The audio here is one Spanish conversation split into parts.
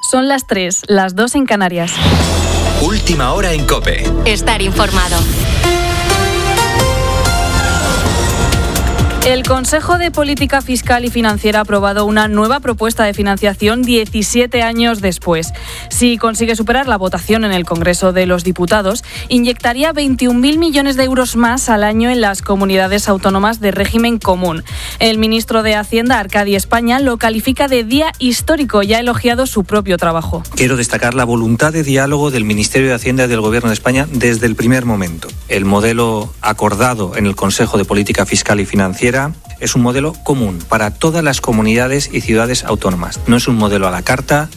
Son las 3, las 2 en Canarias. Última hora en COPE. Estar informado. El Consejo de Política Fiscal y Financiera ha aprobado una nueva propuesta de financiación 17 años después. Si consigue superar la votación en el Congreso de los Diputados, inyectaría 21.000 millones de euros más al año en las comunidades autónomas de régimen común. El ministro de Hacienda, Arcadi España, lo califica de día histórico y ha elogiado su propio trabajo. Quiero destacar la voluntad de diálogo del Ministerio de Hacienda y del Gobierno de España desde el primer momento. El modelo acordado en el Consejo de Política Fiscal y Financiera es un modelo común para todas las comunidades y ciudades autónomas. No es un modelo a la carta.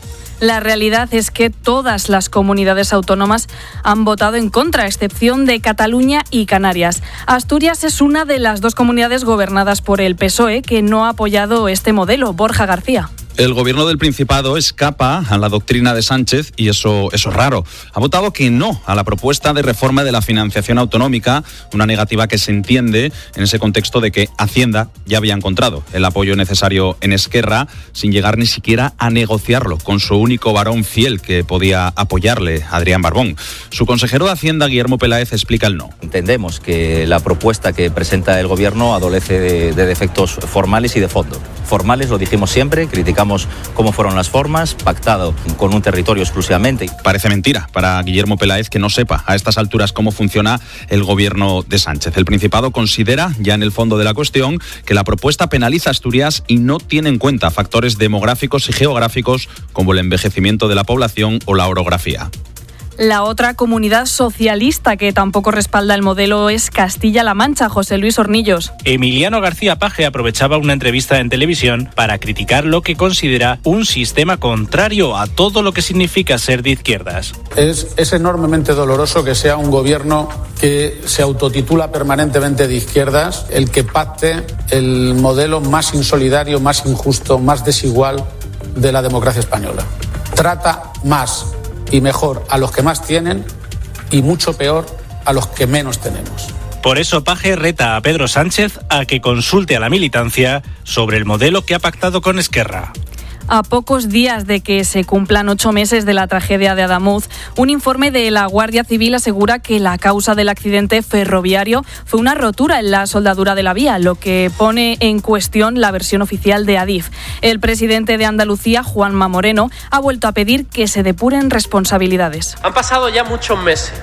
La realidad es que todas las comunidades autónomas han votado en contra, a excepción de Cataluña y Canarias. Asturias es una de las dos comunidades gobernadas por el PSOE que no ha apoyado este modelo. Borja García. El gobierno del Principado escapa a la doctrina de Sánchez y eso es raro. Ha votado que no a la propuesta de reforma de la financiación autonómica, una negativa que se entiende en ese contexto de que Hacienda ya había encontrado el apoyo necesario en Esquerra, sin llegar ni siquiera a negociarlo con su único varón fiel que podía apoyarle, Adrián Barbón. Su consejero de Hacienda, Guillermo Peláez, explica el no. Entendemos que la propuesta que presenta el gobierno adolece de defectos formales y de fondo. Formales, lo dijimos siempre, criticamos cómo fueron las formas, pactado con un territorio exclusivamente. Parece mentira para Guillermo Peláez que no sepa a estas alturas cómo funciona el gobierno de Sánchez. El Principado considera, ya en el fondo de la cuestión, que la propuesta penaliza a Asturias y no tiene en cuenta factores demográficos y geográficos como el envejecimiento de la población o la orografía. La otra comunidad socialista que tampoco respalda el modelo es Castilla-La Mancha. José Luis Hornillos. Emiliano García Paje aprovechaba una entrevista en televisión para criticar lo que considera un sistema contrario a todo lo que significa ser de izquierdas. Es enormemente doloroso que sea un gobierno que se autotitula permanentemente de izquierdas el que pacte el modelo más insolidario, más injusto, más desigual de la democracia española. Trata más y mejor a los que más tienen y mucho peor a los que menos tenemos. Por eso Paje reta a Pedro Sánchez a que consulte a la militancia sobre el modelo que ha pactado con Esquerra. A pocos días de que se cumplan 8 meses de la tragedia de Adamuz, un informe de la Guardia Civil asegura que la causa del accidente ferroviario fue una rotura en la soldadura de la vía, lo que pone en cuestión la versión oficial de Adif. El presidente de Andalucía, Juanma Moreno, ha vuelto a pedir que se depuren responsabilidades. Han pasado ya muchos meses.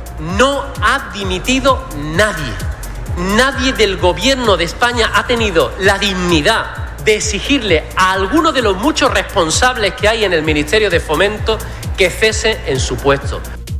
No ha dimitido nadie. Nadie del gobierno de España ha tenido la dignidad de exigirle a alguno de los muchos responsables que hay en el Ministerio de Fomento que cese en su puesto.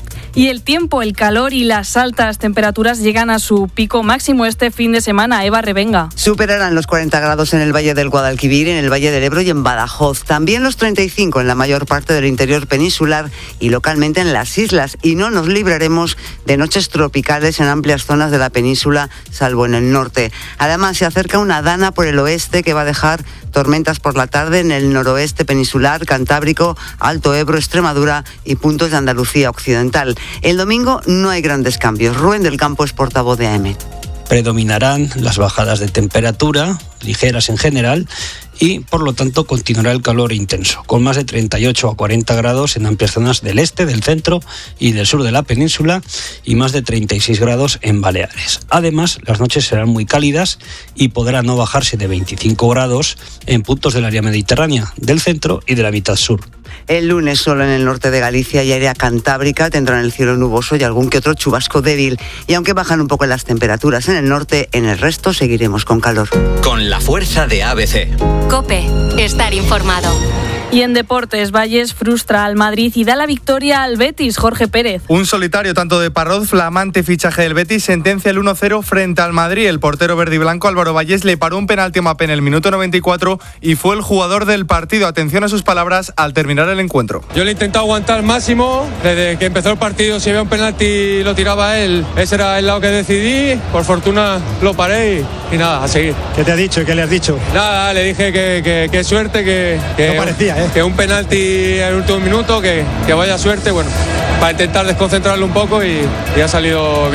Y el tiempo, el calor y las altas temperaturas llegan a su pico máximo este fin de semana. Eva Revenga. Superarán los 40 grados en el Valle del Guadalquivir, en el Valle del Ebro y en Badajoz. También los 35 en la mayor parte del interior peninsular y localmente en las islas. Y no nos libraremos de noches tropicales en amplias zonas de la península, salvo en el norte. Además, se acerca una dana por el oeste que va a dejar tormentas por la tarde en el noroeste peninsular, Cantábrico, Alto Ebro, Extremadura y puntos de Andalucía occidental. El domingo no hay grandes cambios. Rubén del Campo es portavoz de AEMET. Predominarán las bajadas de temperatura, ligeras en general, y por lo tanto continuará el calor intenso, con más de 38 a 40 grados en amplias zonas del este, del centro y del sur de la península y más de 36 grados en Baleares. Además, las noches serán muy cálidas y podrá no bajarse de 25 grados en puntos del área mediterránea, del centro y de la mitad sur. El lunes solo en el norte de Galicia y área cantábrica tendrán el cielo nuboso y algún que otro chubasco débil. Y aunque bajan un poco las temperaturas en el norte, en el resto seguiremos con calor. Con la fuerza de ABC. COPE. Estar informado. Y en deportes, Valles frustra al Madrid y da la victoria al Betis. Jorge Pérez. Un solitario tanto de Parroz, flamante fichaje del Betis, sentencia el 1-0 frente al Madrid. El portero verde y blanco Álvaro Valles le paró un penalti a Mbappé en el minuto 94 y fue el jugador del partido. Atención a sus palabras al terminar el encuentro. Yo le he intentado aguantar al máximo. Desde que empezó el partido, si había un penalti lo tiraba él. Ese era el lado que decidí. Por fortuna lo paré y nada, a seguir. ¿Qué te ha dicho? ¿Qué le has dicho? Nada, le dije que suerte, que no parecía, que un penalti en el último minuto, que vaya suerte, bueno, para intentar desconcentrarlo un poco y ha salido bien.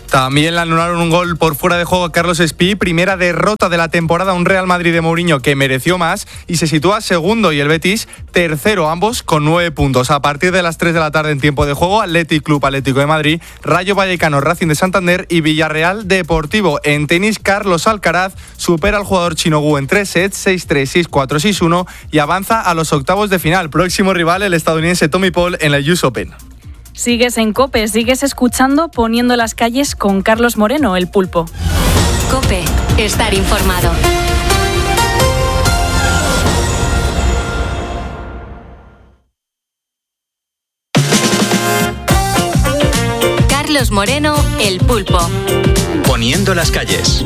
También le anularon un gol por fuera de juego a Carlos Espí, primera derrota de la temporada, un Real Madrid de Mourinho que mereció más y se sitúa segundo, y el Betis tercero, ambos con 9 puntos. A partir de las 3 de la tarde en tiempo de juego, Athletic Club Atlético de Madrid, Rayo Vallecano Racing de Santander y Villarreal Deportivo. En tenis, Carlos Alcaraz supera al jugador chino Gu en 3 sets, 6-3, 6-4, 6-1 y avanza a los octavos de final. Próximo rival, el estadounidense Tommy Paul en la US Open. Sigues en COPE, sigues escuchando Poniendo las calles con Carlos Moreno, el Pulpo. COPE, estar informado. Carlos Moreno, el Pulpo. Poniendo las calles.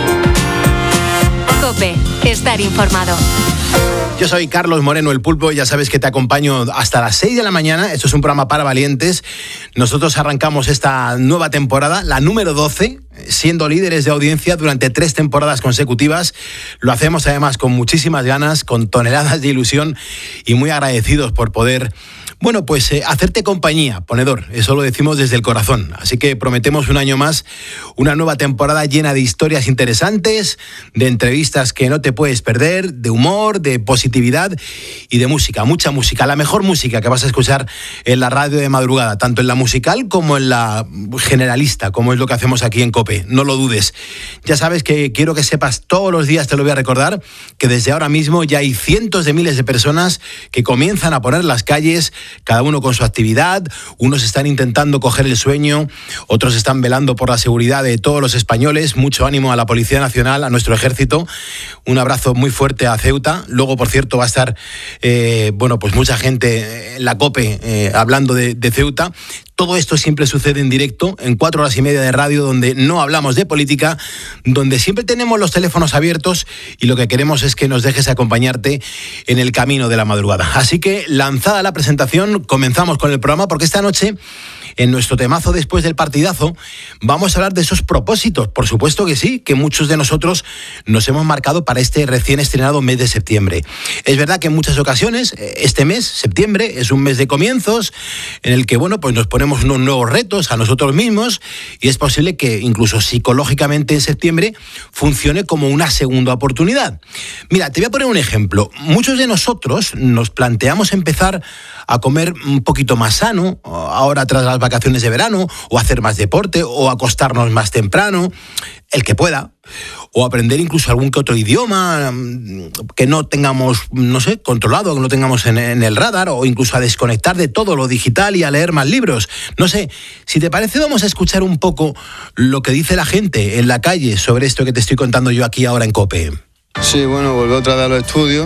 COPE, estar informado. Yo soy Carlos Moreno, el Pulpo, y ya sabes que te acompaño hasta las 6 de la mañana. Esto es un programa para valientes. Nosotros arrancamos esta nueva temporada, la número 12, siendo líderes de audiencia durante 3 temporadas consecutivas. Lo hacemos además con muchísimas ganas, con toneladas de ilusión y muy agradecidos por poder... Bueno, pues hacerte compañía, ponedor, eso lo decimos desde el corazón. Así que prometemos un año más, una nueva temporada llena de historias interesantes, de entrevistas que no te puedes perder, de humor, de positividad y de música, mucha música. La mejor música que vas a escuchar en la radio de madrugada, tanto en la musical como en la generalista, como es lo que hacemos aquí en COPE, no lo dudes. Ya sabes que quiero que sepas, todos los días te lo voy a recordar, que desde ahora mismo ya hay cientos de miles de personas que comienzan a poner las calles, cada uno con su actividad. Unos están intentando coger el sueño, otros están velando por la seguridad de todos los españoles. Mucho ánimo a la Policía Nacional, a nuestro ejército. Un abrazo muy fuerte a Ceuta. Luego, por cierto, va a estar pues mucha gente en la COPE hablando de Ceuta. Todo esto siempre sucede en directo, en 4 horas y media de radio, donde no hablamos de política, donde siempre tenemos los teléfonos abiertos y lo que queremos es que nos dejes acompañarte en el camino de la madrugada. Así que, lanzada la presentación, comenzamos con el programa, porque esta noche, en nuestro temazo después del partidazo, vamos a hablar de esos propósitos. Por supuesto que sí, que muchos de nosotros nos hemos marcado para este recién estrenado mes de septiembre. Es verdad que en muchas ocasiones, este mes, septiembre, es un mes de comienzos, en el que, pues nos ponemos unos nuevos retos a nosotros mismos, y es posible que incluso psicológicamente en septiembre funcione como una segunda oportunidad. Mira, te voy a poner un ejemplo. Muchos de nosotros nos planteamos empezar a comer un poquito más sano, ahora tras las vacaciones de verano, o hacer más deporte, o acostarnos más temprano, el que pueda, o aprender incluso algún que otro idioma que no tengamos, controlado, que no tengamos en el radar, o incluso a desconectar de todo lo digital y a leer más libros. No sé, si te parece, vamos a escuchar un poco lo que dice la gente en la calle sobre esto que te estoy contando yo aquí ahora en COPE. Sí, volver otra vez a los estudios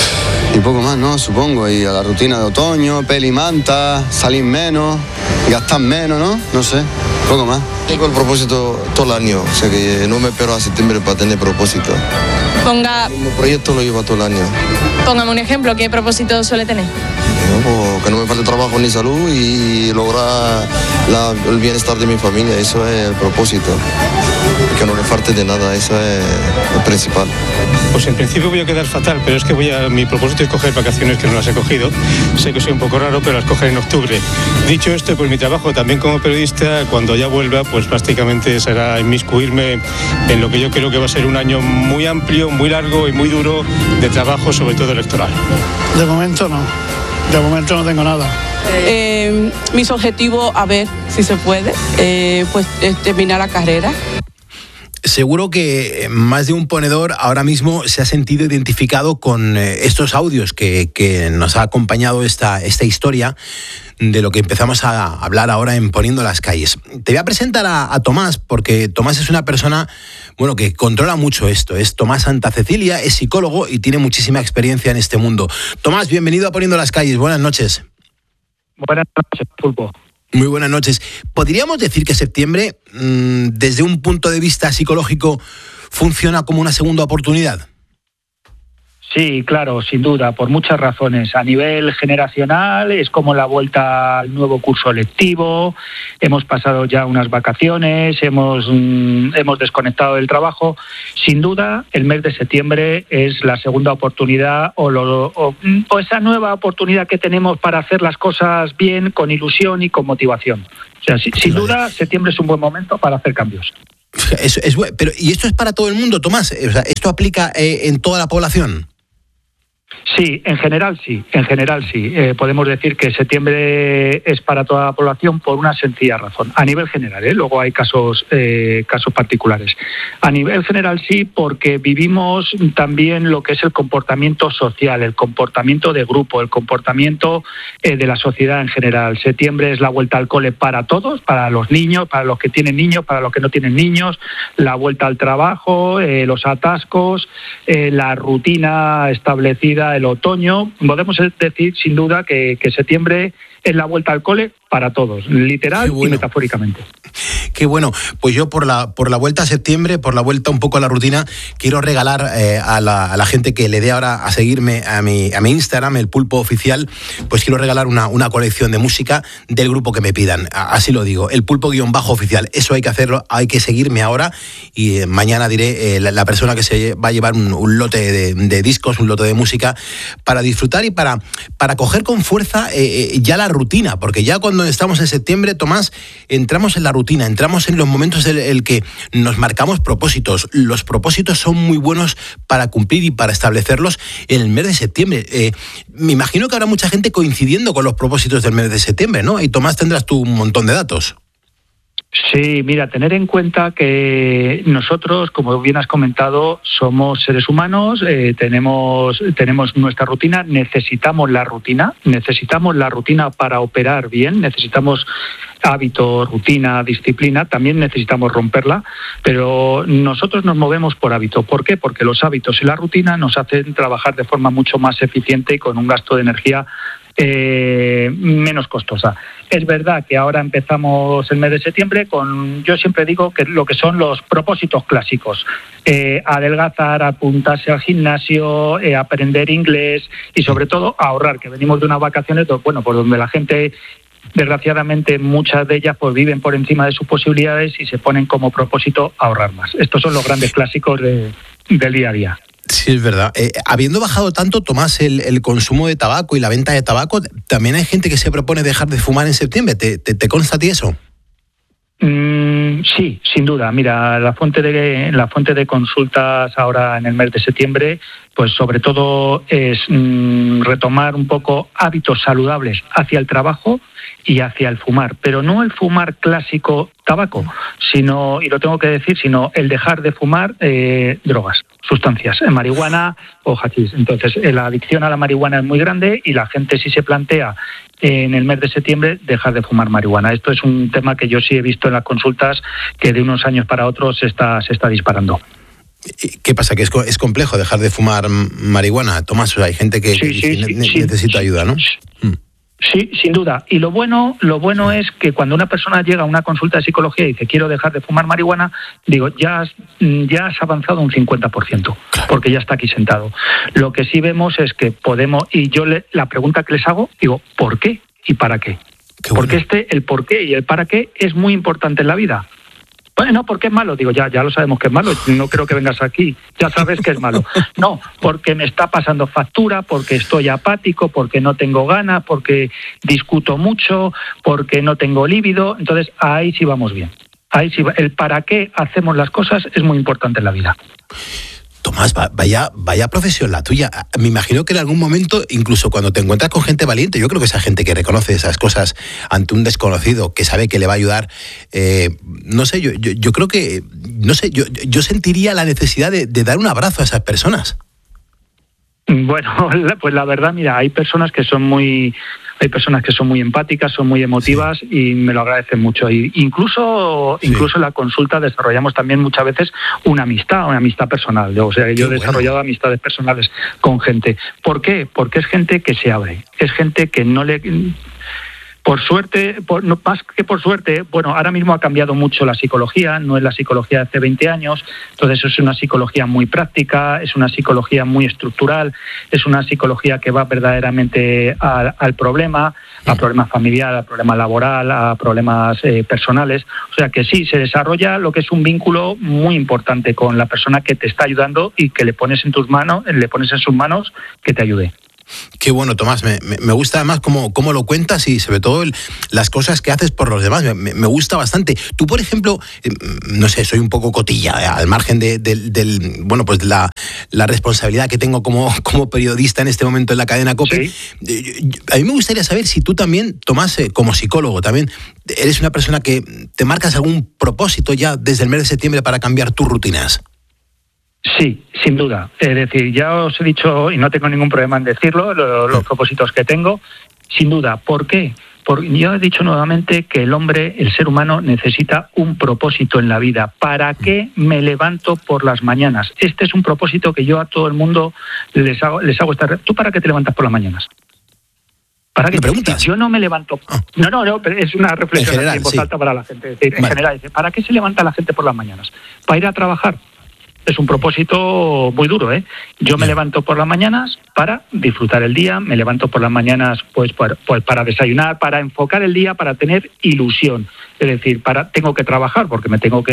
y poco más, ¿no? Supongo, y a la rutina de otoño, peli manta, salir menos, gastar menos, ¿no? No sé, poco más. Tengo el propósito todo el año, o sea que no me espero a septiembre para tener propósito. El proyecto lo llevo todo el año. Póngame un ejemplo, ¿qué propósito suele tener? Pues que no me falte trabajo ni salud y lograr el bienestar de mi familia, eso es el propósito. Que no le falte de nada, eso es el principal. Pues en principio voy a quedar fatal, pero es que mi propósito es coger vacaciones que no las he cogido. Sé que soy un poco raro, pero las cogeré en octubre. Dicho esto, pues mi trabajo también como periodista, cuando ya vuelva, pues prácticamente será inmiscuirme en lo que yo creo que va a ser un año muy amplio, muy largo y muy duro de trabajo, sobre todo electoral. De momento no. De momento no tengo nada. Mis objetivos, a ver si se puede, terminar la carrera. Seguro que más de un ponedor ahora mismo se ha sentido identificado con estos audios que nos ha acompañado esta historia de lo que empezamos a hablar ahora en Poniendo las calles. Te voy a presentar a Tomás, porque Tomás es una persona que controla mucho esto. Es Tomás Santa Cecilia, es psicólogo y tiene muchísima experiencia en este mundo. Tomás, bienvenido a Poniendo las calles. Buenas noches. Buenas noches, Pulpo. Muy buenas noches. ¿Podríamos decir que septiembre, desde un punto de vista psicológico, funciona como una segunda oportunidad? Sí, claro, sin duda, por muchas razones. A nivel generacional es como la vuelta al nuevo curso lectivo, hemos pasado ya unas vacaciones, hemos desconectado del trabajo. Sin duda, el mes de septiembre es la segunda oportunidad o esa nueva oportunidad que tenemos para hacer las cosas bien, con ilusión y con motivación. sea, sin duda, septiembre es un buen momento para hacer cambios. Pero, ¿y esto es para todo el mundo, Tomás? O sea, ¿esto aplica en toda la población? Sí, en general sí. Podemos decir que septiembre es para toda la población por una sencilla razón. A nivel general, luego hay casos particulares. A nivel general sí, porque vivimos también lo que es el comportamiento social, el comportamiento de grupo, el comportamiento de la sociedad en general. Septiembre es la vuelta al cole para todos, para los niños, para los que tienen niños, para los que no tienen niños, la vuelta al trabajo, los atascos, la rutina establecida, el otoño. Podemos decir sin duda que septiembre es la vuelta al cole para todos, literal y metafóricamente. Qué bueno. Pues yo por la vuelta a septiembre, por la vuelta un poco a la rutina, quiero regalar a la gente que le dé ahora a seguirme a mi Instagram, el Pulpo Oficial, pues quiero regalar una colección de música del grupo que me pidan. Así lo digo, el Pulpo-Oficial. Eso hay que hacerlo, hay que seguirme ahora y mañana diré la persona que se va a llevar un lote de discos, un lote de música para disfrutar y para coger con fuerza ya la rutina, porque ya cuando estamos en septiembre, Tomás, entramos en la rutina, entramos en los momentos en el que nos marcamos propósitos. Los propósitos son muy buenos para cumplir y para establecerlos en el mes de septiembre. Me imagino que habrá mucha gente coincidiendo con los propósitos del mes de septiembre, ¿no? Y Tomás, tendrás tú un montón de datos. Sí, mira, tener en cuenta que nosotros, como bien has comentado, somos seres humanos, tenemos nuestra rutina, necesitamos la rutina para operar bien, necesitamos hábitos, rutina, disciplina, también necesitamos romperla, pero nosotros nos movemos por hábito. ¿Por qué? Porque los hábitos y la rutina nos hacen trabajar de forma mucho más eficiente y con un gasto de energía menos costosa. Es verdad que ahora empezamos el mes de septiembre yo siempre digo que lo que son los propósitos clásicos, adelgazar, apuntarse al gimnasio, aprender inglés y sobre todo ahorrar, que venimos de unas vacaciones, por donde la gente, desgraciadamente, muchas de ellas pues viven por encima de sus posibilidades y se ponen como propósito ahorrar más. Estos son los grandes clásicos del día a día. Sí, es verdad. Habiendo bajado tanto, Tomás, el consumo de tabaco y la venta de tabaco, también hay gente que se propone dejar de fumar en septiembre. ¿Te consta a ti eso? Sí, sin duda. Mira, la fuente de consultas ahora en el mes de septiembre, pues sobre todo es retomar un poco hábitos saludables hacia el trabajo y hacia el fumar, pero no el fumar clásico tabaco, sino, y lo tengo que decir, sino el dejar de fumar drogas, sustancias, marihuana o hachís. Entonces, la adicción a la marihuana es muy grande y la gente sí se plantea en el mes de septiembre dejar de fumar marihuana. Esto es un tema que yo sí he visto en las consultas que de unos años para otros se está disparando. ¿Qué pasa? ¿Que es complejo dejar de fumar marihuana, Tomás? O sea, hay gente que necesita ayuda, ¿no? Sí, sin duda. Y lo bueno es que cuando una persona llega a una consulta de psicología y dice quiero dejar de fumar marihuana, digo, ya has avanzado un 50%, porque ya está aquí sentado. Lo que sí vemos es que podemos, y yo la pregunta que les hago, digo, ¿por qué y para qué? Porque el por qué y el para qué es muy importante en la vida. Bueno, ¿por qué es malo? Digo, ya lo sabemos que es malo, no creo que vengas aquí, ya sabes que es malo. No, porque me está pasando factura, porque estoy apático, porque no tengo ganas, porque discuto mucho, porque no tengo líbido. Entonces, ahí sí vamos bien. Ahí sí, el para qué hacemos las cosas es muy importante en la vida. Tomás, vaya profesión la tuya. Me imagino que en algún momento, incluso cuando te encuentras con gente valiente, yo creo que esa gente que reconoce esas cosas ante un desconocido, que sabe que le va a ayudar, no sé, yo creo que, no sé, yo sentiría la necesidad de dar un abrazo a esas personas. Bueno, pues la verdad, mira, hay personas que son muy empáticas, son muy emotivas y me lo agradecen mucho. Y incluso en la consulta desarrollamos también muchas veces una amistad personal. O sea, yo he desarrollado amistades personales con gente. ¿Por qué? Porque es gente que se abre, es gente que no le... Por suerte, más que por suerte, bueno, ahora mismo ha cambiado mucho la psicología, no es la psicología de hace 20 años, entonces es una psicología muy práctica, es una psicología muy estructural, es una psicología que va verdaderamente al problema, a problema familiar, a problema laboral, a problemas personales. O sea que sí, se desarrolla lo que es un vínculo muy importante con la persona que te está ayudando y que le pones en sus manos que te ayude. Qué bueno, Tomás, me gusta además cómo lo cuentas y sobre todo las cosas que haces por los demás, me gusta bastante. Tú, por ejemplo, no sé, soy un poco cotilla, al margen de la responsabilidad que tengo como periodista en este momento en la cadena COPE. Sí. A mí me gustaría saber si tú también, Tomás, como psicólogo, también eres una persona que te marcas algún propósito ya desde el mes de septiembre para cambiar tus rutinas. Sí, sin duda. Es decir, ya os he dicho, y no tengo ningún problema en decirlo, los propósitos que tengo, sin duda. ¿Por qué? Porque yo he dicho nuevamente que el hombre, el ser humano, necesita un propósito en la vida. ¿Para qué me levanto por las mañanas? Este es un propósito que yo a todo el mundo les hago esta... ¿Tú para qué te levantas por las mañanas? ¿Para qué? ¿Preguntas? Yo no me levanto... No, pero es una reflexión en general, en voz alta para la gente. Es decir, en general, ¿para qué se levanta la gente por las mañanas? ¿Para ir a trabajar? Es un propósito muy duro, ¿eh? Yo me levanto por las mañanas para disfrutar el día, me levanto por las mañanas pues para desayunar, para enfocar el día, para tener ilusión. Es decir, tengo que trabajar porque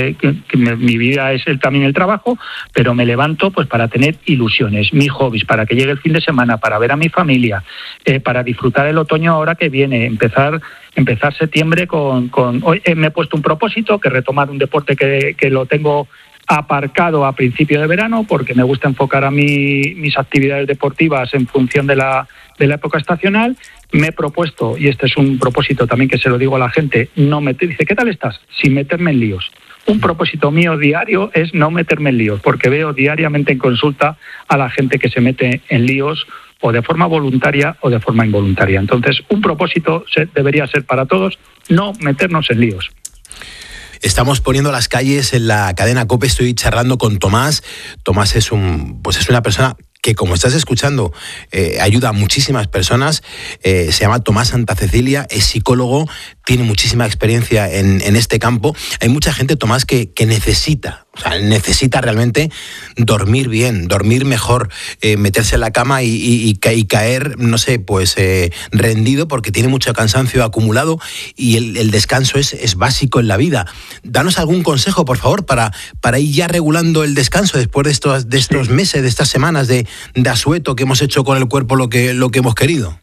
mi vida es también el trabajo, pero me levanto pues para tener ilusiones, mis hobbies, para que llegue el fin de semana, para ver a mi familia, para disfrutar el otoño ahora que viene, empezar septiembre con hoy me he puesto un propósito, que retomar un deporte que lo tengo aparcado a principio de verano porque me gusta enfocar a mis actividades deportivas en función de la época estacional. Me he propuesto, y este es un propósito también que se lo digo a la gente, dice, ¿qué tal estás? Sin meterme en líos. Un propósito mío diario es no meterme en líos, porque veo diariamente en consulta a la gente que se mete en líos o de forma voluntaria o de forma involuntaria. Entonces, un propósito debería ser para todos no meternos en líos. Estamos poniendo las calles en la cadena COPE, estoy charlando con Tomás. Tomás es una persona que, como estás escuchando, ayuda a muchísimas personas. Se llama Tomás Santa Cecilia, es psicólogo, tiene muchísima experiencia en este campo. Hay mucha gente, Tomás, que necesita realmente dormir bien, dormir mejor, meterse en la cama y caer, no sé, rendido porque tiene mucho cansancio acumulado y el descanso es básico en la vida. Danos algún consejo, por favor, para ir ya regulando el descanso después de estos meses, de estas semanas de asueto que hemos hecho con el cuerpo lo que hemos querido.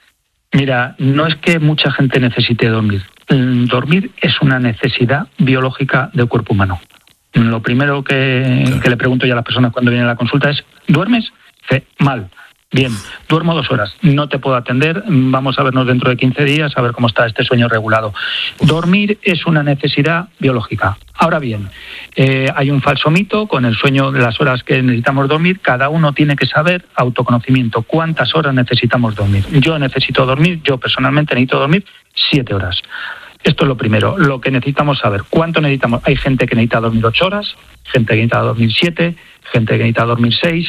Mira, no es que mucha gente necesite dormir. Dormir es una necesidad biológica del cuerpo humano. Lo primero que le pregunto yo a las personas cuando vienen a la consulta es, ¿duermes? Dice, mal. Bien, duermo 2 horas, no te puedo atender, vamos a vernos dentro de 15 días a ver cómo está este sueño regulado. Dormir es una necesidad biológica. Ahora bien, hay un falso mito con el sueño de las horas que necesitamos dormir. Cada uno tiene que saber, autoconocimiento, cuántas horas necesitamos dormir. Yo personalmente necesito dormir 7 horas. Esto es lo primero, lo que necesitamos saber. ¿Cuánto necesitamos? Hay gente que necesita dormir 8 horas, gente que necesita dormir 7, gente que necesita dormir 6...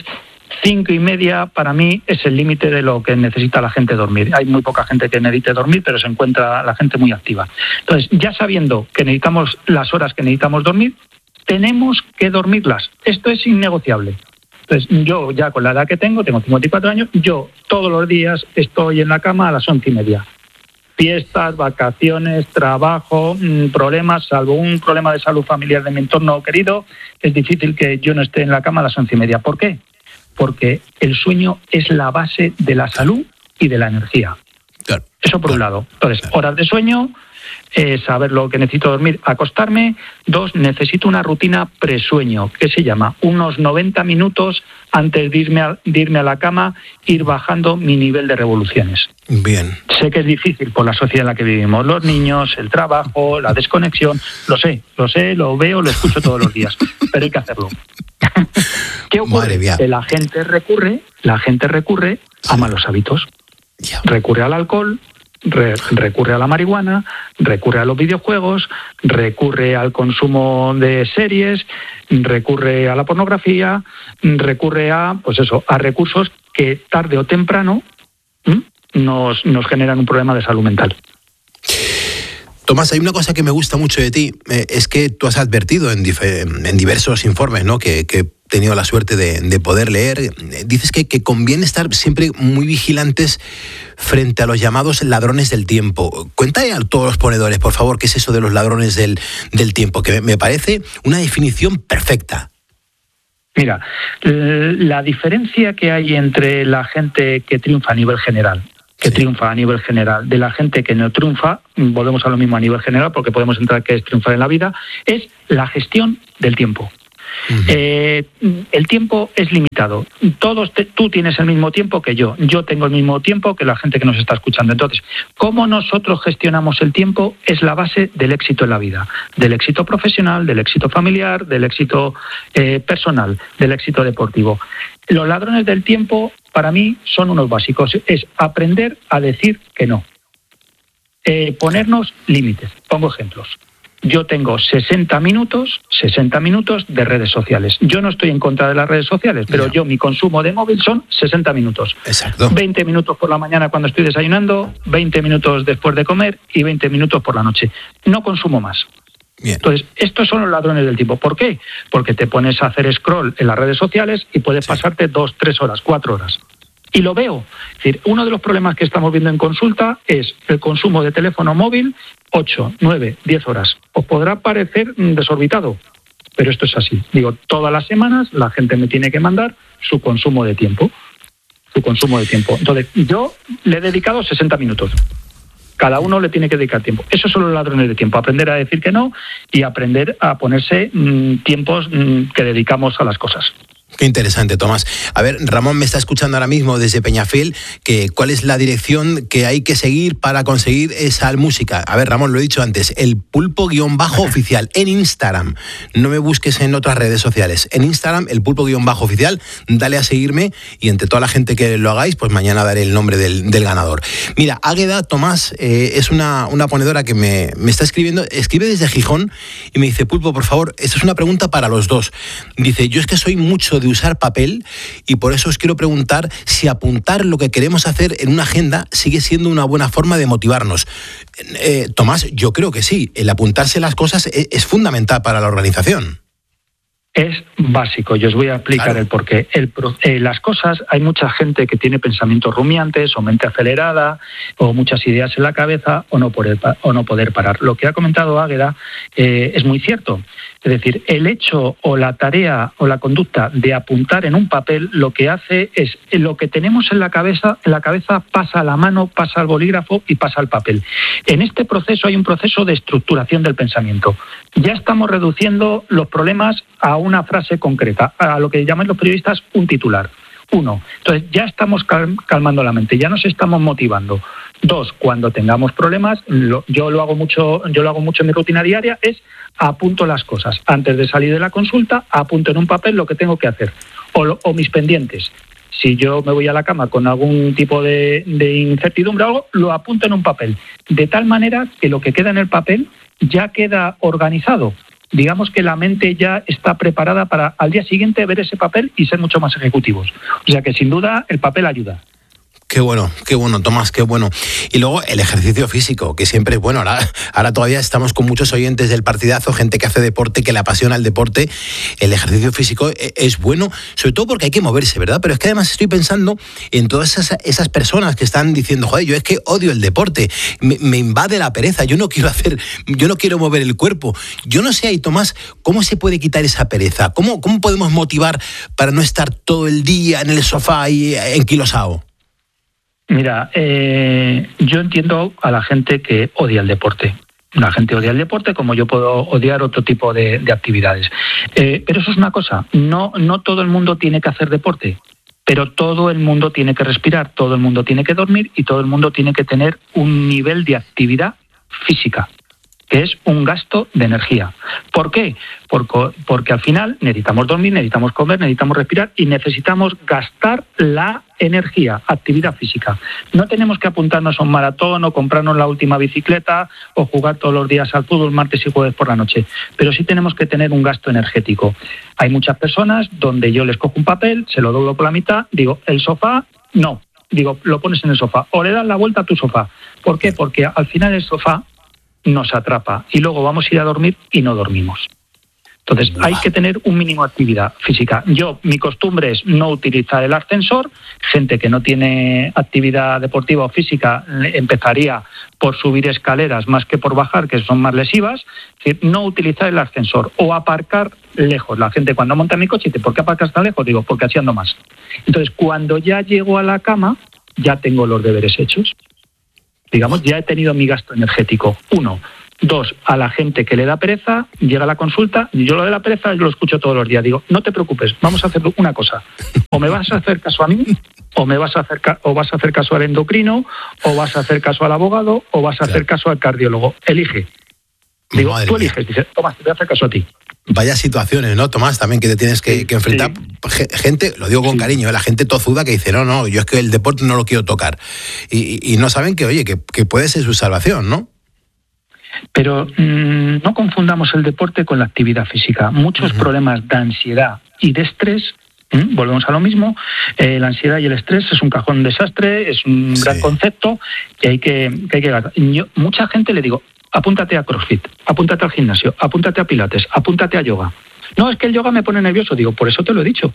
5:30 para mí es el límite de lo que necesita la gente dormir. Hay muy poca gente que necesite dormir, pero se encuentra la gente muy activa. Entonces, ya sabiendo que necesitamos las horas que necesitamos dormir, tenemos que dormirlas. Esto es innegociable. Entonces, yo ya con la edad que tengo 54 años, yo todos los días estoy en la cama a las 11:30. Fiestas, vacaciones, trabajo, problemas, salvo un problema de salud familiar de mi entorno querido, es difícil que yo no esté en la cama a las 11:30. ¿Por qué? Porque el sueño es la base de la salud y de la energía. Claro. Eso por un lado. Entonces, horas de sueño, saber lo que necesito dormir, acostarme. 2, necesito una rutina presueño, que se llama unos 90 minutos antes de irme a la cama, ir bajando mi nivel de revoluciones. Bien. Sé que es difícil por la sociedad en la que vivimos, los niños, el trabajo, la desconexión, lo sé, lo veo, lo escucho todos los días, pero hay que hacerlo. ¿Qué ocurre? Que la gente recurre a malos hábitos. Recurre al alcohol, recurre a la marihuana, recurre a los videojuegos, recurre al consumo de series, recurre a la pornografía, recurre a recursos que tarde o temprano nos generan un problema de salud mental. Tomás, hay una cosa que me gusta mucho de ti, es que tú has advertido en diversos informes, ¿no?, que he tenido la suerte de poder leer. Dices que conviene estar siempre muy vigilantes frente a los llamados ladrones del tiempo. Cuéntale a todos los ponedores, por favor, qué es eso de los ladrones del tiempo, que me parece una definición perfecta. Mira, la diferencia que hay entre la gente que triunfa a nivel general, de la gente que no triunfa, volvemos a lo mismo a nivel general, porque podemos entrar que es triunfar en la vida, es la gestión del tiempo. El tiempo es limitado. Tú tienes el mismo tiempo que yo tengo el mismo tiempo que la gente que nos está escuchando. Entonces, cómo nosotros gestionamos el tiempo es la base del éxito en la vida, del éxito profesional, del éxito familiar, del éxito personal, del éxito deportivo. Los ladrones del tiempo, para mí, son unos básicos. Es aprender a decir que no. Ponernos límites. Pongo ejemplos. Yo tengo 60 minutos de redes sociales. Yo no estoy en contra de las redes sociales, pero mi consumo de móvil son 60 minutos. Exacto. 20 minutos por la mañana cuando estoy desayunando, 20 minutos después de comer y 20 minutos por la noche. No consumo más. Bien. Entonces, estos son los ladrones del tiempo. ¿Por qué? Porque te pones a hacer scroll en las redes sociales y puedes pasarte 2, 3 horas, 4 horas. Y lo veo. Es decir, uno de los problemas que estamos viendo en consulta es el consumo de teléfono móvil 8, 9, 10 horas. Os podrá parecer desorbitado, pero esto es así. Digo, todas las semanas la gente me tiene que mandar su consumo de tiempo. Entonces, yo le he dedicado 60 minutos. Cada uno le tiene que dedicar tiempo. Esos son los ladrones de tiempo. Aprender a decir que no y aprender a ponerse tiempos que dedicamos a las cosas. Qué interesante, Tomás. A ver, Ramón me está escuchando ahora mismo desde Peñafiel, que ¿cuál es la dirección que hay que seguir para conseguir esa música? A ver, Ramón, lo he dicho antes, el pulpo_oficial en Instagram. No me busques en otras redes sociales. En Instagram, el pulpo_oficial, dale a seguirme y entre toda la gente que lo hagáis, pues mañana daré el nombre del ganador. Mira, Águeda, Tomás, es una ponedora que me está escribiendo, escribe desde Gijón y me dice, Pulpo, por favor, esta es una pregunta para los dos. Dice, yo es que soy mucho de usar papel y por eso os quiero preguntar si apuntar lo que queremos hacer en una agenda sigue siendo una buena forma de motivarnos. Tomás, yo creo que sí, el apuntarse las cosas es fundamental para la organización. Es básico, yo os voy a explicar el porqué. Las cosas, hay mucha gente que tiene pensamientos rumiantes o mente acelerada o muchas ideas en la cabeza o no poder parar. Lo que ha comentado Águeda es muy cierto. Es decir, el hecho o la tarea o la conducta de apuntar en un papel lo que hace es lo que tenemos en la cabeza pasa a la mano, pasa al bolígrafo y pasa al papel. En este proceso hay un proceso de estructuración del pensamiento. Ya estamos reduciendo los problemas a una frase concreta, a lo que llaman los periodistas un titular. 1. Entonces ya estamos calmando la mente, ya nos estamos motivando. 2. Cuando tengamos problemas, yo lo hago mucho en mi rutina diaria, es apunto las cosas. Antes de salir de la consulta, apunto en un papel lo que tengo que hacer o mis pendientes. Si yo me voy a la cama con algún tipo de incertidumbre o algo, lo apunto en un papel. De tal manera que lo que queda en el papel ya queda organizado. Digamos que la mente ya está preparada para al día siguiente ver ese papel y ser mucho más ejecutivos. O sea que sin duda el papel ayuda. Qué bueno, Tomás, qué bueno. Y luego el ejercicio físico, que siempre es bueno. Ahora todavía estamos con muchos oyentes del partidazo, gente que hace deporte, que le apasiona el deporte. El ejercicio físico es bueno, sobre todo porque hay que moverse, ¿verdad? Pero es que además estoy pensando en todas esas personas que están diciendo, joder, yo es que odio el deporte, me invade la pereza, yo no quiero mover el cuerpo. Yo no sé ahí, Tomás, ¿cómo se puede quitar esa pereza? ¿Cómo podemos motivar para no estar todo el día en el sofá y enquilosado? Mira, yo entiendo a la gente que odia el deporte. La gente odia el deporte como yo puedo odiar otro tipo de actividades. Pero eso es una cosa, no todo el mundo tiene que hacer deporte, pero todo el mundo tiene que respirar, todo el mundo tiene que dormir y todo el mundo tiene que tener un nivel de actividad física, que es un gasto de energía. ¿Por qué? Porque al final necesitamos dormir, necesitamos comer, necesitamos respirar y necesitamos gastar la energía, actividad física. No tenemos que apuntarnos a un maratón o comprarnos la última bicicleta o jugar todos los días al fútbol martes y jueves por la noche, pero sí tenemos que tener un gasto energético. Hay muchas personas donde yo les cojo un papel, se lo doblo por la mitad, digo, el sofá, no. Digo, lo pones en el sofá o le das la vuelta a tu sofá. ¿Por qué? Porque al final el sofá nos atrapa y luego vamos a ir a dormir y no dormimos. Entonces, hay que tener un mínimo de actividad física. Mi costumbre es no utilizar el ascensor. Gente que no tiene actividad deportiva o física empezaría por subir escaleras más que por bajar, que son más lesivas. Es decir, no utilizar el ascensor o aparcar lejos. La gente cuando monta en mi coche dice, ¿por qué aparcas tan lejos? Digo, porque así ando más. Entonces, cuando ya llego a la cama, ya tengo los deberes hechos. Digamos, ya he tenido mi gasto energético. 1. 2, a la gente que le da pereza, llega a la consulta, y yo lo de la pereza yo lo escucho todos los días. Digo, no te preocupes, vamos a hacer una cosa. O me vas a hacer caso a mí, o vas a hacer caso al endocrino, o vas a hacer caso al abogado, o vas a hacer caso al cardiólogo. Elige. Digo, tú eliges. Dice, Tomás, te voy a hacer caso a ti. Vaya situaciones, ¿no, Tomás? También que te tienes que enfrentar. Sí. Gente, lo digo con cariño, la gente tozuda que dice, no, yo es que el deporte no lo quiero tocar. Y no saben que, oye, que puede ser su salvación, ¿no? Pero no confundamos el deporte con la actividad física. Muchos problemas de ansiedad y de estrés, volvemos a lo mismo, la ansiedad y el estrés es un cajón desastre, es un gran concepto que hay que mucha gente le digo, apúntate a CrossFit, apúntate al gimnasio, apúntate a pilates, apúntate a yoga. No, es que el yoga me pone nervioso. Digo, por eso te lo he dicho.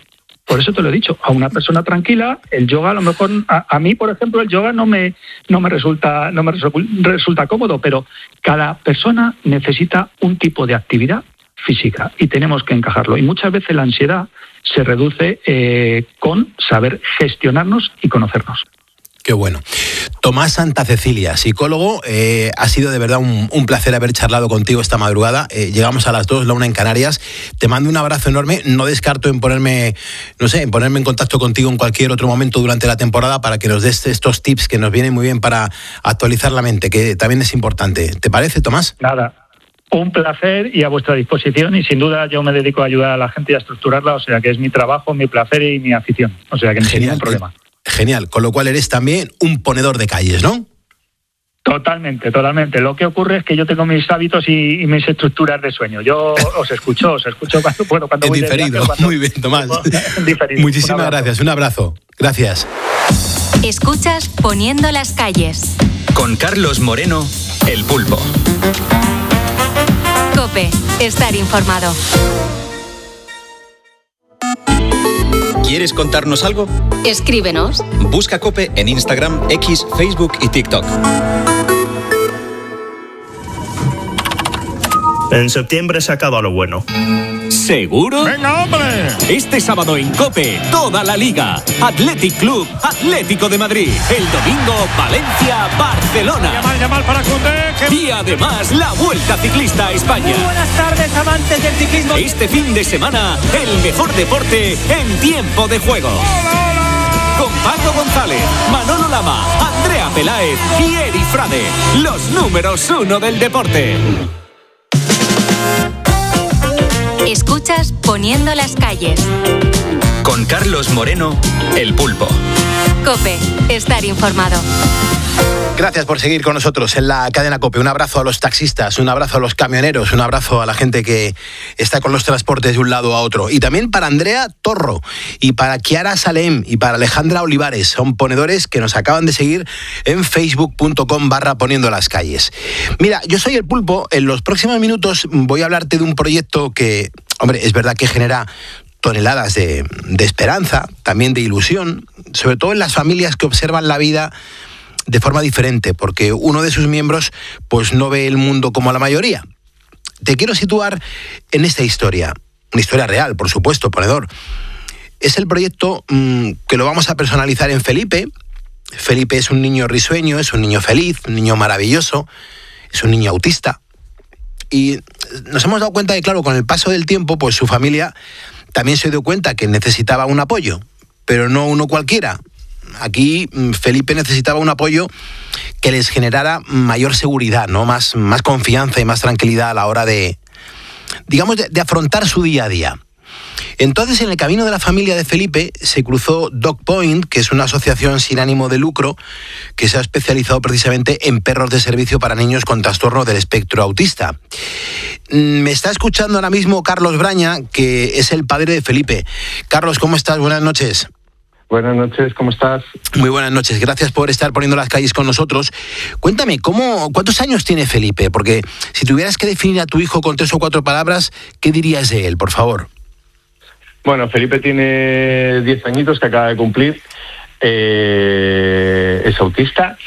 A una persona tranquila, el yoga a lo mejor, a mí, por ejemplo, el yoga no me resulta cómodo, pero cada persona necesita un tipo de actividad física y tenemos que encajarlo. Y muchas veces la ansiedad se reduce con saber gestionarnos y conocernos. Qué bueno. Tomás Santa Cecilia, psicólogo, ha sido de verdad un placer haber charlado contigo esta madrugada. Llegamos a las 2, la 1 en Canarias. Te mando un abrazo enorme. No descarto en ponerme en contacto contigo en cualquier otro momento durante la temporada para que nos des estos tips que nos vienen muy bien para actualizar la mente, que también es importante. ¿Te parece, Tomás? Nada. Un placer y a vuestra disposición, y sin duda yo me dedico a ayudar a la gente y a estructurarla, o sea que es mi trabajo, mi placer y mi afición, o sea que no hay ningún problema. Genial, con lo cual eres también un ponedor de calles, ¿no? Totalmente. Lo que ocurre es que yo tengo mis hábitos y mis estructuras de sueño. Yo os escucho cuando voy diferido. De viaje, muy bien, Tomás. Diferido. Muchísimas gracias, un abrazo. Gracias. Escuchas Poniendo las calles. Con Carlos Moreno, El Pulpo. COPE, estar informado. ¿Quieres contarnos algo? Escríbenos. Busca COPE en Instagram, X, Facebook y TikTok. En septiembre se acaba lo bueno. ¿Seguro? ¡Venga, hombre! Este sábado en COPE, toda la Liga. Athletic Club, Atlético de Madrid. El domingo, Valencia, Barcelona. Yamal para Koundé. Y además, la Vuelta Ciclista a España. Muy buenas tardes, amantes del ciclismo. Este fin de semana, el mejor deporte en tiempo de juego. ¡Hola! Con Paco González, Manolo Lama, Andrea Peláez y Eri Frade. Los números 1 del deporte. Escuchas Poniendo las calles. Con Carlos Moreno, El Pulpo. COPE, estar informado. Gracias por seguir con nosotros en la cadena COPE. Un abrazo a los taxistas, un abrazo a los camioneros, un abrazo a la gente que está con los transportes de un lado a otro. Y también para Andrea Torro, y para Kiara Salem, y para Alejandra Olivares. Son ponedores que nos acaban de seguir en facebook.com/poniendo las calles. Mira, yo soy El Pulpo. En los próximos minutos voy a hablarte de un proyecto que, hombre, es verdad que genera toneladas de esperanza, también de ilusión, sobre todo en las familias que observan la vida de forma diferente, porque uno de sus miembros pues no ve el mundo como la mayoría. Te quiero situar en esta historia, una historia real, por supuesto, ponedor. Es el proyecto que lo vamos a personalizar en Felipe. Felipe es un niño risueño, es un niño feliz, un niño maravilloso, es un niño autista. Y nos hemos dado cuenta que, claro, con el paso del tiempo, pues su familia también se dio cuenta que necesitaba un apoyo, pero no uno cualquiera. Aquí Felipe necesitaba un apoyo que les generara mayor seguridad, ¿no? Más confianza y más tranquilidad a la hora de afrontar su día a día. Entonces, en el camino de la familia de Felipe se cruzó Dog Point, que es una asociación sin ánimo de lucro que se ha especializado precisamente en perros de servicio para niños con trastorno del espectro autista. Me está escuchando ahora mismo Carlos Braña, que es el padre de Felipe. Carlos, ¿cómo estás? Buenas noches. Buenas noches, ¿cómo estás? Muy buenas noches, gracias por estar poniendo las calles con nosotros. Cuéntame, ¿cuántos años tiene Felipe? Porque si tuvieras que definir a tu hijo con 3 o 4 palabras, ¿qué dirías de él, por favor? Bueno, Felipe tiene 10 añitos que acaba de cumplir, es autista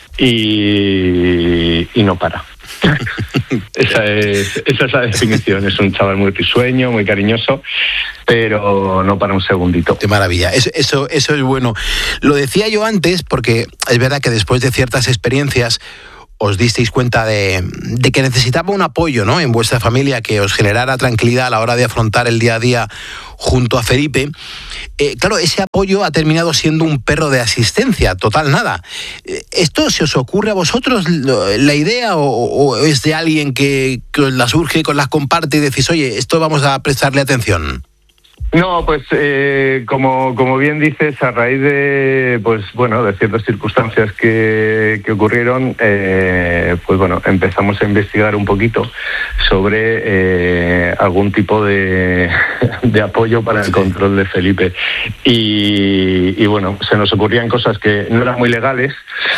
y no para. Esa es la definición. Es un chaval muy risueño, muy cariñoso, pero no para un segundito. Qué maravilla, eso es bueno. Lo decía yo antes porque es verdad que después de ciertas experiencias os disteis cuenta de que necesitaba un apoyo, ¿no?, en vuestra familia que os generara tranquilidad a la hora de afrontar el día a día junto a Felipe. Claro, ese apoyo ha terminado siendo un perro de asistencia, total nada. ¿Esto se os ocurre a vosotros la idea o es de alguien que os la surge, que os las comparte y decís, oye, esto vamos a prestarle atención? No, pues como bien dices, a raíz de de ciertas circunstancias que ocurrieron, empezamos a investigar un poquito sobre algún tipo de apoyo para el control de Felipe. Y bueno, se nos ocurrían cosas que no eran muy legales,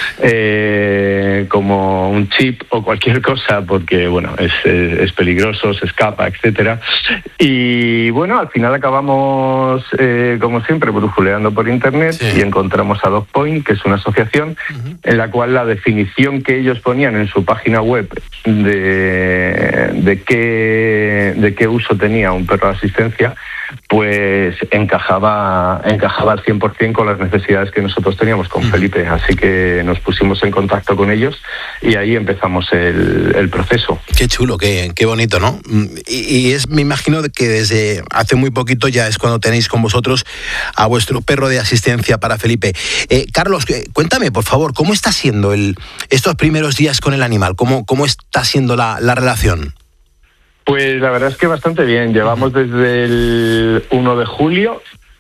como un chip o cualquier cosa, porque bueno, es peligroso, se escapa, etcétera. Y bueno, al final acabamos como siempre, brujuleando por internet y encontramos a DogPoint, que es una asociación en la cual la definición que ellos ponían en su página web de qué uso tenía un perro de asistencia, pues encajaba al 100% con las necesidades que nosotros teníamos con Felipe. Así que nos pusimos en contacto con ellos y ahí empezamos el proceso. Qué chulo, qué bonito, ¿no? Y me imagino que desde hace muy poquito ya es cuando tenéis con vosotros a vuestro perro de asistencia para Felipe. Carlos, cuéntame, por favor, ¿cómo está siendo estos primeros días con el animal? ¿Cómo está siendo la relación? Pues la verdad es que bastante bien. Llevamos desde el 1 de julio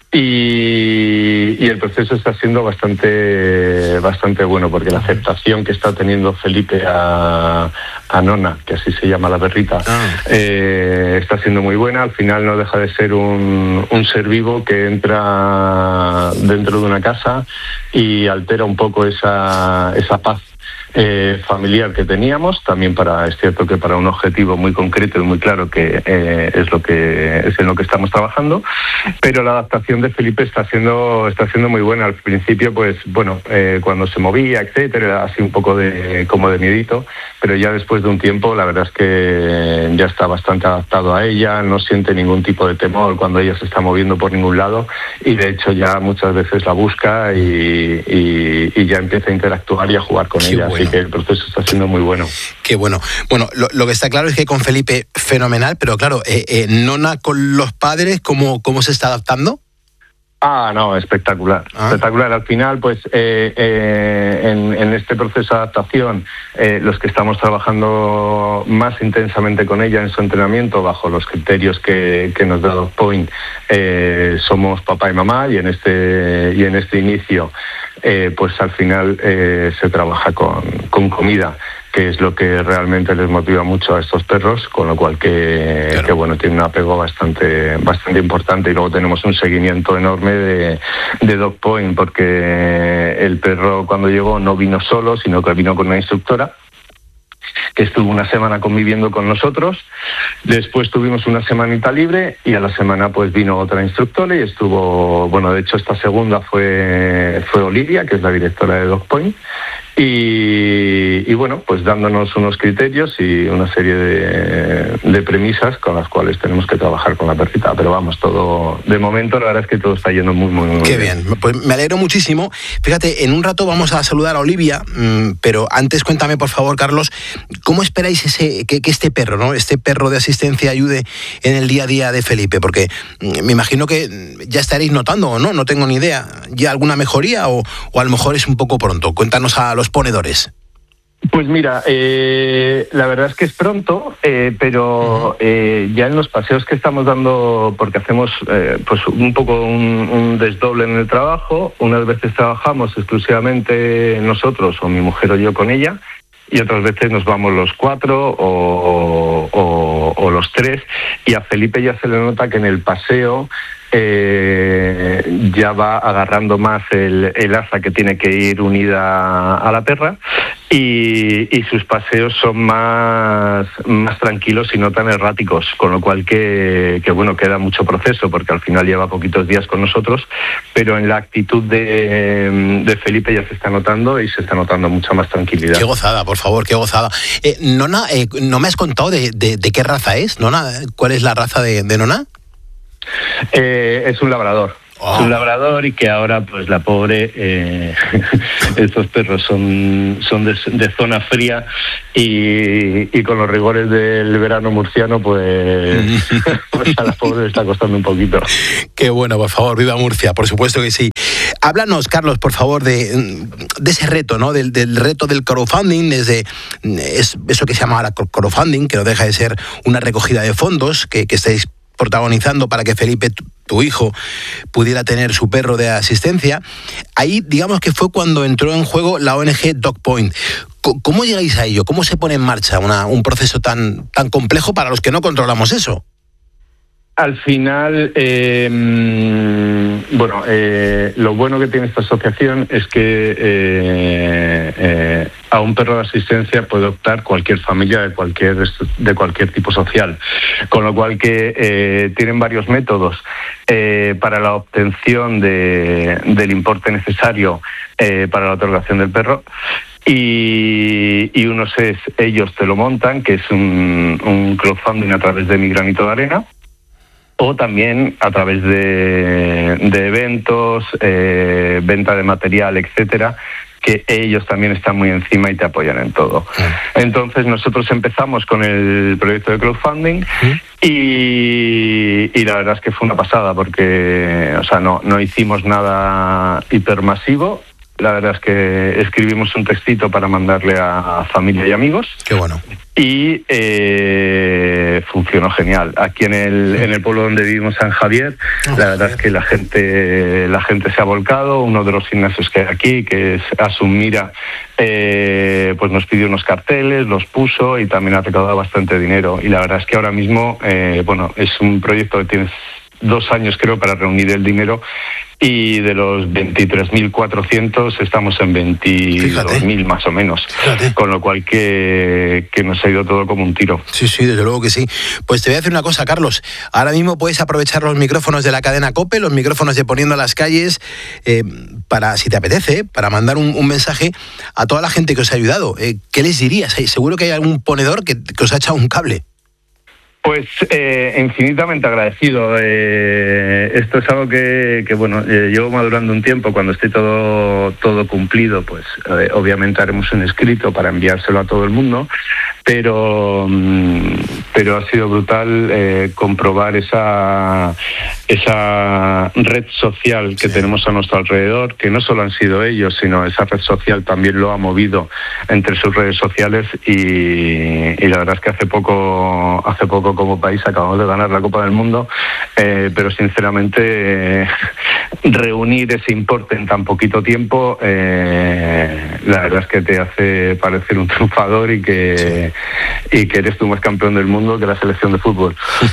y el proceso está siendo bastante bueno, porque la aceptación que está teniendo Felipe a Nona, que así se llama la perrita, está siendo muy buena. Al final no deja de ser un ser vivo que entra dentro de una casa y altera un poco esa paz familiar que teníamos, también es cierto que para un objetivo muy concreto y muy claro, que es en lo que estamos trabajando, pero la adaptación de Felipe está siendo muy buena. Al principio, cuando se movía, etcétera, era así un poco como de miedito, pero ya después de un tiempo la verdad es que ya está bastante adaptado a ella, no siente ningún tipo de temor cuando ella se está moviendo por ningún lado, y de hecho ya muchas veces la busca y ya empieza a interactuar y a jugar con ella. Bueno. Así que el proceso está siendo muy bueno. Qué bueno. Bueno, lo que está claro es que con Felipe fenomenal, pero claro, Nona con los padres, ¿cómo se está adaptando? No, espectacular. Espectacular. Al final, pues, en este proceso de adaptación, los que estamos trabajando más intensamente con ella en su entrenamiento, bajo los criterios que nos da DogPoint, somos papá y mamá, y en este inicio, pues al final se trabaja con comida, que es lo que realmente les motiva mucho a estos perros, con lo cual que tiene un apego bastante importante. Y luego tenemos un seguimiento enorme de DogPoint, porque el perro cuando llegó no vino solo, sino que vino con una instructora que estuvo una semana conviviendo con nosotros. Después tuvimos una semanita libre y a la semana pues vino otra instructora y estuvo, de hecho esta segunda fue Olivia, que es la directora de DogPoint, y pues dándonos unos criterios y una serie de premisas con las cuales tenemos que trabajar con la perrita. Pero vamos, todo, de momento la verdad es que todo está yendo muy, muy, muy bien. Qué bien, pues me alegro muchísimo. Fíjate, en un rato vamos a saludar a Olivia, pero antes cuéntame, por favor, Carlos, ¿cómo esperáis que este perro, ¿no?, este perro de asistencia ayude en el día a día de Felipe? Porque me imagino que ya estaréis notando, o no tengo ni idea, ya alguna mejoría o a lo mejor es un poco pronto. Cuéntanos a los ponedores. Pues mira, la verdad es que es pronto, pero ya en los paseos que estamos dando, porque hacemos un poco un desdoble en el trabajo. Unas veces trabajamos exclusivamente nosotros, o mi mujer o yo con ella, y otras veces nos vamos los 4 o los 3, y a Felipe ya se le nota que en el paseo ya va agarrando más el asa que tiene que ir unida a la perra, y sus paseos son más tranquilos y no tan erráticos, con lo cual que bueno, queda mucho proceso, porque al final lleva poquitos días con nosotros, pero en la actitud de Felipe ya se está notando, y se está notando mucha más tranquilidad. Qué gozada, por favor, qué gozada. Nona, ¿no me has contado de qué raza es, Nona? ¿Cuál es la raza de Nona? Es un labrador. Es un labrador, y que ahora, pues la pobre, estos perros son de zona fría, y con los rigores del verano murciano, pues a la pobre le está costando un poquito. Qué bueno, por favor, viva Murcia, por supuesto que sí. Háblanos, Carlos, por favor, de ese reto, ¿no? Del reto del crowdfunding, eso que se llama ahora crowdfunding, que no deja de ser una recogida de fondos que estáis protagonizando para que Felipe, tu hijo, pudiera tener su perro de asistencia. Ahí, digamos que fue cuando entró en juego la ONG DogPoint. ¿Cómo llegáis a ello? ¿Cómo se pone en marcha un proceso tan complejo para los que no controlamos eso? Al final, lo bueno que tiene esta asociación es que a un perro de asistencia puede optar cualquier familia de cualquier tipo social, con lo cual que tienen varios métodos para la obtención del importe necesario para la otorgación del perro. Y unos es, ellos te lo montan, que es un crowdfunding a través de Mi Granito de Arena, o también a través de eventos, venta de material, etcétera, que ellos también están muy encima y te apoyan en todo. Entonces nosotros empezamos con el proyecto de crowdfunding, y la verdad es que fue una pasada, porque no hicimos nada hipermasivo. La verdad es que escribimos un textito para mandarle a familia y amigos. Qué bueno. Y funcionó genial. Aquí en el pueblo donde vivimos, San Javier, la verdad es que la gente se ha volcado. Uno de los gimnasios que hay aquí, que es Asumira, pues nos pidió unos carteles, los puso, y también ha recaudado bastante dinero. Y la verdad es que ahora mismo, es un proyecto que tiene 2 años, creo, para reunir el dinero, y de los 23.400 estamos en 22.000 más o menos. Fíjate. Con lo cual que nos ha ido todo como un tiro. Sí, desde luego que sí. Pues te voy a decir una cosa, Carlos. Ahora mismo puedes aprovechar los micrófonos de la cadena COPE, los micrófonos de Poniendo las Calles, para, si te apetece, para mandar un mensaje a toda la gente que os ha ayudado. ¿Qué les dirías? Seguro que hay algún ponedor que os ha echado un cable. Pues infinitamente agradecido. Esto es algo que llevo madurando un tiempo. Cuando esté todo cumplido, pues obviamente haremos un escrito para enviárselo a todo el mundo, pero ha sido brutal comprobar esa red social que tenemos a nuestro alrededor, que no solo han sido ellos, sino esa red social también lo ha movido entre sus redes sociales, y la verdad es que hace poco como país acabamos de ganar la Copa del Mundo, pero sinceramente reunir ese importe en tan poquito tiempo, la verdad es que te hace parecer un triunfador, y que eres tú más campeón del mundo que la selección de fútbol.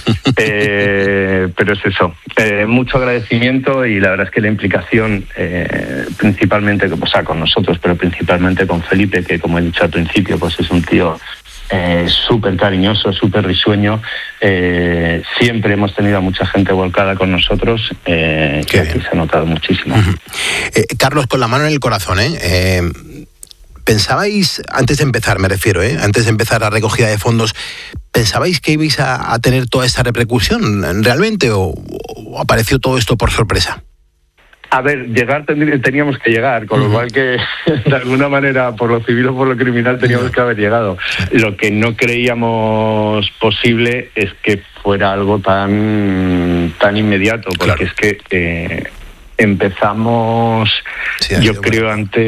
Pero es eso, mucho agradecimiento, y la verdad es que la implicación, principalmente con nosotros, pero principalmente con Felipe, que como he dicho al principio, pues es un tío súper cariñoso, súper risueño. Siempre hemos tenido a mucha gente volcada con nosotros, que aquí se ha notado muchísimo. Carlos, con la mano en el corazón, ¿pensabais, antes de empezar, me refiero, antes de empezar la recogida de fondos, pensabais que ibais a tener toda esta repercusión realmente, o apareció todo esto por sorpresa? A ver, llegar teníamos que llegar, con lo cual que de alguna manera, por lo civil o por lo criminal, teníamos que haber llegado. Lo que no creíamos posible es que fuera algo tan inmediato, porque es que empezamos, yo creo,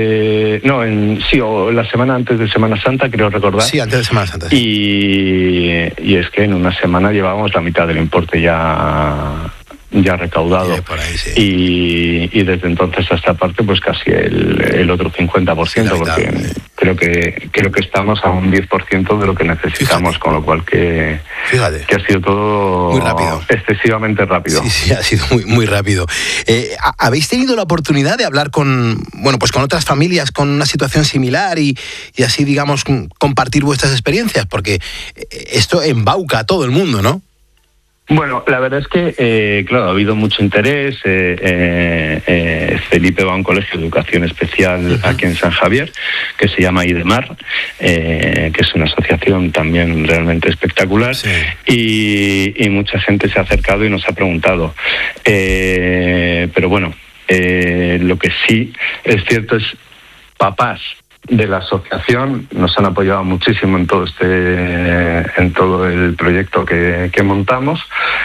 la semana antes de Semana Santa, creo recordar. Sí, antes de Semana Santa. Sí. Y es que en una semana llevábamos la mitad del importe ya recaudado, por ahí, sí. Y desde entonces a esta parte, pues casi el otro 50%, porque creo que estamos a un 10% de lo que necesitamos, con lo cual que ha sido todo muy rápido, excesivamente rápido. Sí, ha sido muy rápido. ¿Habéis tenido la oportunidad de hablar con otras familias con una situación similar y así, digamos, compartir vuestras experiencias? Porque esto embauca a todo el mundo, ¿no? Bueno, la verdad es que, claro, ha habido mucho interés. Felipe va a un colegio de educación especial aquí en San Javier, que se llama IDEMAR, que es una asociación también realmente espectacular, y mucha gente se ha acercado y nos ha preguntado. Pero bueno, lo que sí es cierto es papás de la asociación nos han apoyado muchísimo en todo el proyecto que montamos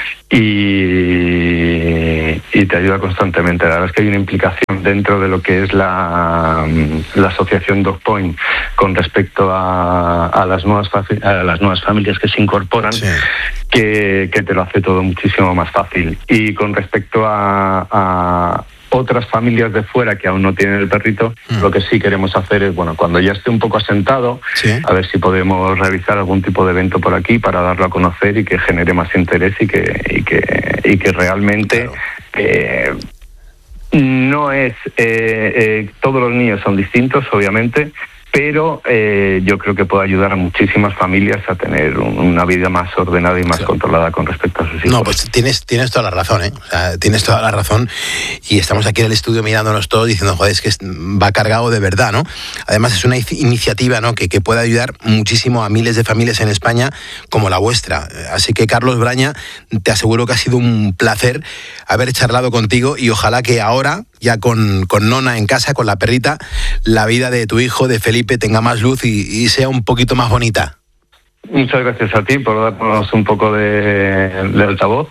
y te ayuda constantemente. La verdad es que hay una implicación dentro de lo que es la asociación DocPoint con respecto a las nuevas familias que se incorporan, que te lo hace todo muchísimo más fácil. Y con respecto a otras familias de fuera que aún no tienen el perrito, lo que sí queremos hacer es, bueno, cuando ya esté un poco asentado, a ver si podemos realizar algún tipo de evento por aquí para darlo a conocer y que genere más interés y que realmente no es todos los niños son distintos, obviamente, pero yo creo que puede ayudar a muchísimas familias a tener una vida más ordenada y más controlada con respecto a sus hijos. No, pues tienes toda la razón, ¿eh? O sea, tienes toda la razón, y estamos aquí en el estudio mirándonos todos diciendo, joder, es que va cargado de verdad, ¿no? Además es una iniciativa, ¿no?, que puede ayudar muchísimo a miles de familias en España como la vuestra. Así que, Carlos Braña, te aseguro que ha sido un placer haber charlado contigo, y ojalá que ahora, ya con Nona en casa, con la perrita, la vida de tu hijo, de Felipe, tenga más luz y sea un poquito más bonita. Muchas gracias a ti por darnos un poco de altavoz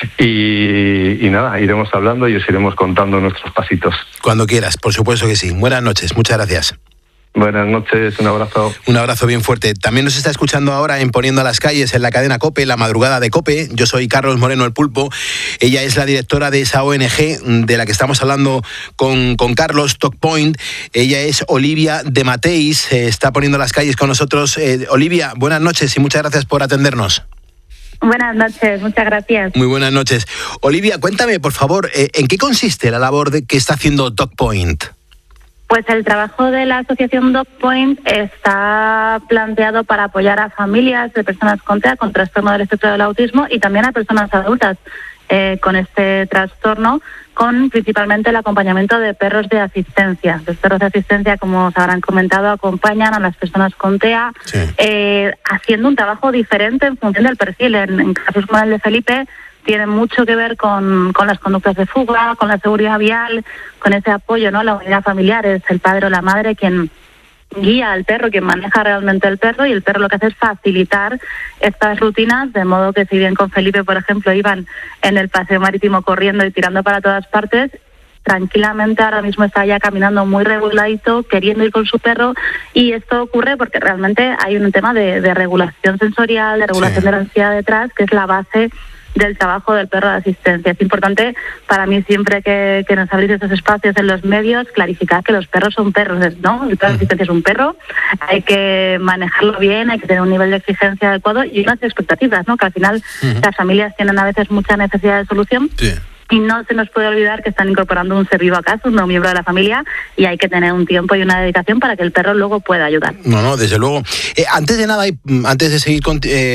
y nada, iremos hablando y os iremos contando nuestros pasitos. Cuando quieras, por supuesto que sí. Buenas noches, muchas gracias. Buenas noches, un abrazo. Un abrazo bien fuerte. También nos está escuchando ahora en Poniendo a las Calles, en la cadena COPE, la madrugada de COPE. Yo soy Carlos Moreno, el Pulpo. Ella es la directora de esa ONG de la que estamos hablando con Carlos, DocPoint. Ella es Olivia de Mateis, está poniendo a las calles con nosotros. Olivia, buenas noches y muchas gracias por atendernos. Buenas noches, muchas gracias. Muy buenas noches. Olivia, cuéntame, por favor, ¿en qué consiste la labor que está haciendo DocPoint? Pues el trabajo de la asociación DocPoint está planteado para apoyar a familias de personas con TEA, con trastorno del espectro del autismo, y también a personas adultas con este trastorno, con principalmente el acompañamiento de perros de asistencia. Los perros de asistencia, como os habrán comentado, acompañan a las personas con TEA, haciendo un trabajo diferente en función del perfil. En casos como el de Felipe, tiene mucho que ver con las conductas de fuga, con la seguridad vial, con ese apoyo, ¿no? La unidad familiar, es el padre o la madre quien guía al perro, quien maneja realmente el perro, y el perro lo que hace es facilitar estas rutinas, de modo que si bien con Felipe, por ejemplo, iban en el paseo marítimo corriendo y tirando para todas partes, tranquilamente ahora mismo está ya caminando muy reguladito, queriendo ir con su perro, y esto ocurre porque realmente hay un tema de regulación sensorial, de regulación de la ansiedad detrás, que es la base del trabajo del perro de asistencia. Es importante para mí, siempre que nos abrís estos espacios en los medios, clarificar que los perros son perros, ¿no? El perro de asistencia es un perro, hay que manejarlo bien, hay que tener un nivel de exigencia adecuado y unas expectativas, ¿no? Que al final las familias tienen a veces mucha necesidad de solución. Y no se nos puede olvidar que están incorporando un ser vivo a casa, un nuevo miembro de la familia, y hay que tener un tiempo y una dedicación para que el perro luego pueda ayudar. No, desde luego. Antes de nada, antes de seguir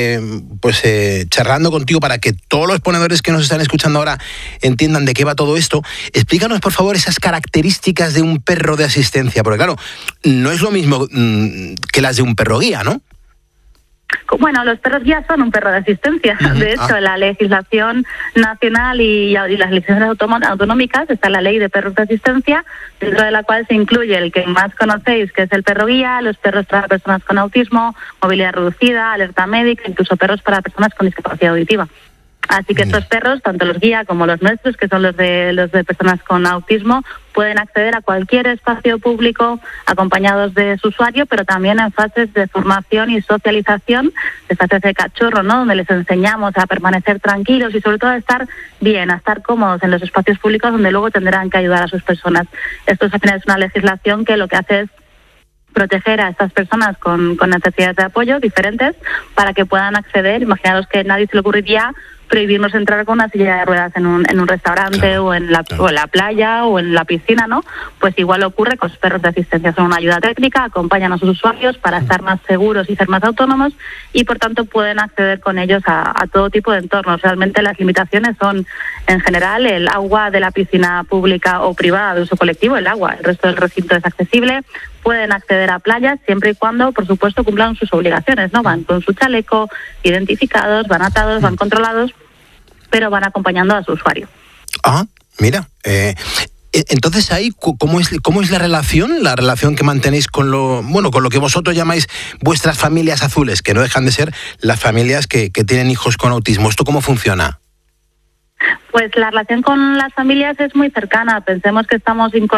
charlando contigo, para que todos los ponedores que nos están escuchando ahora entiendan de qué va todo esto, explícanos, por favor, esas características de un perro de asistencia, porque claro, no es lo mismo que las de un perro guía, ¿no? Bueno, los perros guías son un perro de asistencia. De hecho, la legislación nacional y las legislaciones autonómicas está la ley de perros de asistencia, dentro de la cual se incluye el que más conocéis, que es el perro guía, los perros para personas con autismo, movilidad reducida, alerta médica, incluso perros para personas con discapacidad auditiva. Así que estos perros, tanto los guía como los nuestros, que son los de personas con autismo, pueden acceder a cualquier espacio público acompañados de su usuario, pero también en fases de formación y socialización, de fases de cachorro, ¿no? Donde les enseñamos a permanecer tranquilos y sobre todo a estar bien, a estar cómodos en los espacios públicos donde luego tendrán que ayudar a sus personas. Esto al final es una legislación que lo que hace es proteger a estas personas con necesidades de apoyo diferentes para que puedan acceder. Imaginaos que nadie se le ocurriría prohibirnos entrar con una silla de ruedas en un restaurante o en la playa o en la piscina, ¿no? Pues igual ocurre con los perros de asistencia. Son una ayuda técnica, acompañan a sus usuarios para estar más seguros y ser más autónomos y, por tanto, pueden acceder con ellos a todo tipo de entornos. Realmente las limitaciones son, en general, el agua de la piscina pública o privada de uso colectivo, el agua. El resto del recinto es accesible. Pueden acceder a playas siempre y cuando, por supuesto, cumplan sus obligaciones, ¿no? Van con su chaleco, identificados, van atados, van controlados, pero van acompañando a su usuario. Ah, mira. Entonces ahí, ¿cómo es la relación que mantenéis con lo que vosotros llamáis vuestras familias azules, que no dejan de ser las familias que tienen hijos con autismo? ¿Esto cómo funciona? Pues la relación con las familias es muy cercana. Pensemos que estamos